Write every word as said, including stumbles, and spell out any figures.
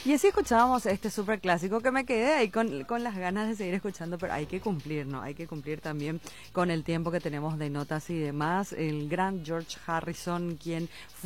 Y así escuchábamos este súper clásico que me quedé ahí con, con las ganas de seguir escuchando, pero hay que cumplir, ¿no? Hay que cumplir también con el tiempo que tenemos de notas y demás. El gran George Harrison, quien